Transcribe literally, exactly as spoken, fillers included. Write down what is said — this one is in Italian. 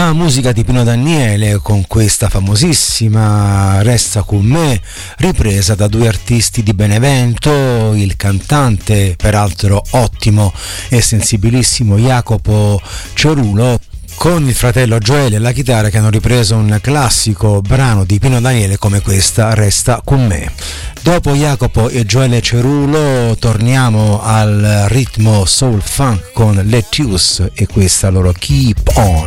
La musica di Pino Daniele con questa famosissima Resta con me, ripresa da due artisti di Benevento, il cantante peraltro ottimo e sensibilissimo Jacopo Cerulo, con il fratello Gioele alla chitarra, che hanno ripreso un classico brano di Pino Daniele come questa Resta con me. Dopo Jacopo e Gioele Cerulo torniamo al ritmo soul funk con Lettuce e questa loro Keep On.